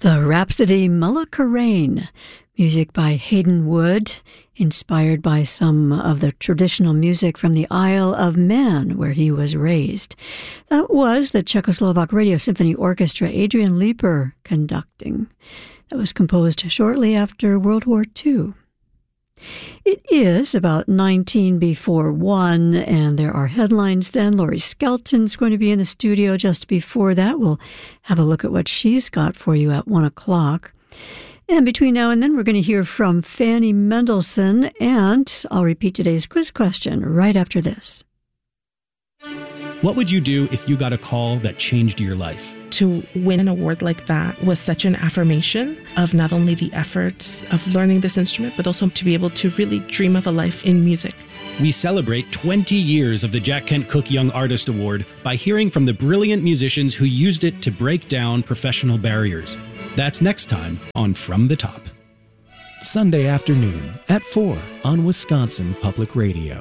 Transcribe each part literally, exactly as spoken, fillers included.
The Rhapsody Mullacaraine, music by Hayden Wood, inspired by some of the traditional music from the Isle of Man, where he was raised. That was the Czechoslovak Radio Symphony Orchestra, Adrian Lieper conducting. That was composed shortly after World War Two. It is about nineteen before one, and there are headlines then. Laurie Skelton's going to be in the studio just before that. We'll have a look at what she's got for you at one o'clock. And between now and then, we're going to hear from Fanny Mendelssohn, and I'll repeat today's quiz question right after this. What would you do if you got a call that changed your life? To win an award like that was such an affirmation of not only the efforts of learning this instrument, but also to be able to really dream of a life in music. We celebrate twenty years of the Jack Kent Cooke Young Artist Award by hearing from the brilliant musicians who used it to break down professional barriers. That's next time on From the Top. Sunday afternoon at four on Wisconsin Public Radio.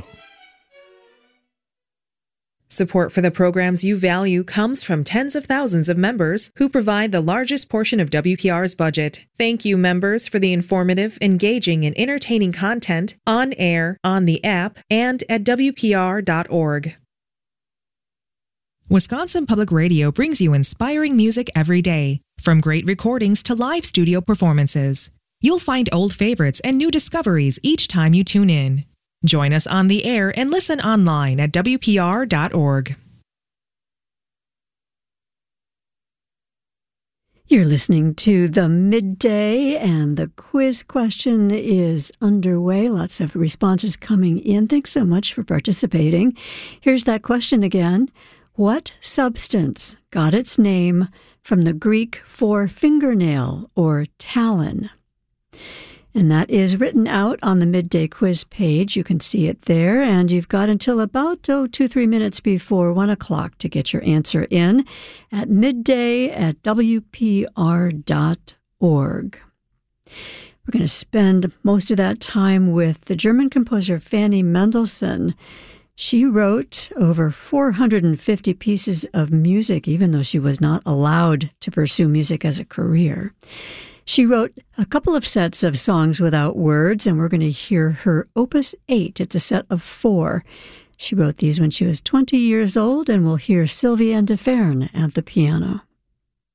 Support for the programs you value comes from tens of thousands of members who provide the largest portion of W P R's budget. Thank you, members, for the informative, engaging, and entertaining content on air, on the app, and at W P R dot org. Wisconsin Public Radio brings you inspiring music every day, from great recordings to live studio performances. You'll find old favorites and new discoveries each time you tune in. Join us on the air and listen online at W P R dot org. You're listening to The Midday, and the quiz question is underway. Lots of responses coming in. Thanks so much for participating. Here's that question again. What substance got its name from the Greek for fingernail or talon? And that is written out on the Midday Quiz page. You can see it there, and you've got until about, oh, two, three minutes before one o'clock to get your answer in at midday at W P R dot org. We're going to spend most of that time with the German composer Fanny Mendelssohn. She wrote over four hundred fifty pieces of music, even though she was not allowed to pursue music as a career. She wrote a couple of sets of songs without words, and we're going to hear her Opus eight. It's a set of four. She wrote these when she was twenty years old, and we'll hear Sylvie and de Fern at the piano.